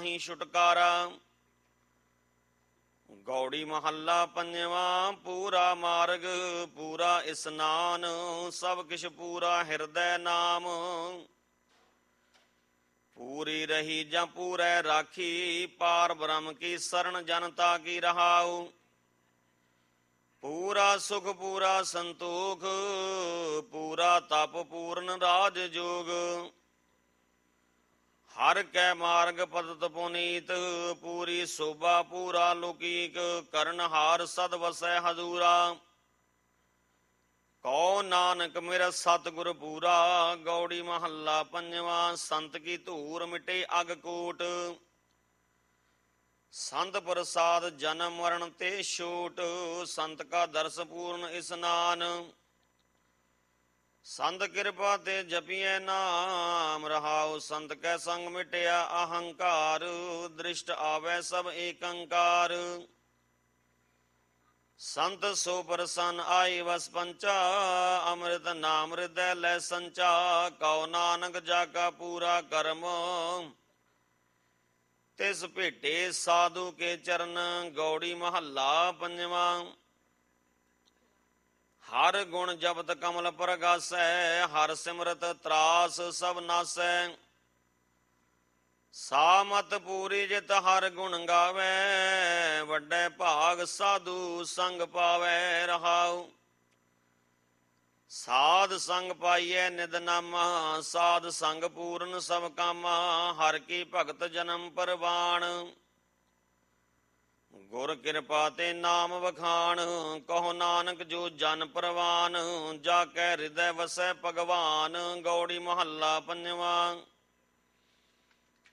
ਨਾਹੀ ਛੁਟਕਾਰਾ। ਗੌੜੀ ਮਹੱਲਾ ਪੰਜਵਾਂ। ਪੂਰਾ ਮਾਰਗ ਪੂਰਾ ਇਸਨਾਨ, ਸਭ ਕਿਛ ਪੂਰਾ ਹਿਰਦੈ ਨਾਮ। ਪੂਰੀ ਰਹੀ ਜਾਂ ਪੂਰੈ ਰਾਖੀ, ਪਾਰ ਬ੍ਰਹਮ ਕੀ ਸਰਣ ਜਨਤਾ ਕੀ ਰਹਾਉ। ਪੂਰਾ ਸੁਖ ਪੂਰਾ ਸੰਤੋਖ, ਪੂਰਾ ਤਪ ਪੂਰਨ ਰਾਜ ਜੋਗ। ਹਰ ਕੈ ਮਾਰਗ ਪਤਿਤ ਪੁਨੀਤ, ਪੂਰੀ ਸੋਭਾ ਪੂਰਾ ਲੋਕੀਕ। ਕਰਨ ਹਾਰ ਸਦ ਵਸੈ ਹਦੂਰਾ, ਕਉ ਨਾਨਕ ਮੇਰਾ ਸਤਿਗੁਰ ਪੂਰਾ। ਗੌੜੀ ਮਹੱਲਾ ਪੰਜਵਾਂ। ਸੰਤ ਕੀ ਧੂਰ ਮਿਟੇ ਅਗ ਕੋਟ, ਸੰਤ ਪ੍ਰਸਾਦ ਜਨਮ ਮਰਨ ਤੇ ਛੋਟ। ਸੰਤ ਕਾ ਦਰਸ ਪੂਰਨ ਇਸਨਾਨ, ਸੰਤ ਕਿਰਪਾ ਤੇ ਜਪੀਐ ਨਾਮ ਰਹਾਉ। ਸੰਤ ਕੈ ਸੰਗ ਮਿਟਿਆ ਅਹੰਕਾਰ, ਦ੍ਰਿਸ਼ਟ ਆਵੈ ਸਭ ਏਕੰਕਾਰ। ਸੰਤ ਸੋ ਪ੍ਰਸੰਨ ਆਈ ਵਸ ਪੰਚਾ, ਅੰਮ੍ਰਿਤ ਨਾਮ ਹਿਰਦੈ ਲੈ ਸੰਚਾ। ਕਉ ਨਾਨਕ ਜਾ ਕਾ ਪੂਰਾ ਕਰਮ, ਤਿਸ ਭੇਟੇ ਸਾਧੂ ਕੇ ਚਰਨ। ਗੌੜੀ ਮਹੱਲਾ ਪੰਜਵਾਂ। ਹਰ ਗੁਣ ਜਪਤ ਕਮਲ ਪ੍ਰਗਾਸੈ, ਹਰ ਸਿਮਰਤ ਤਰਾਸ ਸਭ ਨਾਸੈ। ਸਾਮਤ ਪੂਰੀ ਜਿਤ ਹਰ ਗੁਣ ਗਾਵੈ, ਵੱਡੇ ਭਾਗ ਸਾਧੂ ਸੰਗ ਪਾਵੈ ਰਹਾਉ। ਸਾਧ ਸੰਗ ਪਾਈਐ ਨਿਦ ਨਾਮਾ, ਸਾਧ ਸੰਗ ਪੂਰਨ ਸਭ ਕਾਮਾ। ਹਰ ਕੀ ਭਗਤ ਜਨਮ ਪਰਵਾਣ, ਗੁਰ ਕਿਰਪਾ ਤੇ ਨਾਮ ਵਖਾਣ। ਕਹੋ ਨਾਨਕ ਜੋ ਜਨ ਪਰਵਾਨ, ਜਾ ਕੈ ਹਿਰਦੈ ਵਸੈ ਭਗਵਾਨ। ਗੌੜੀ ਮਹੱਲਾ ਪੰਜਵਾਂ।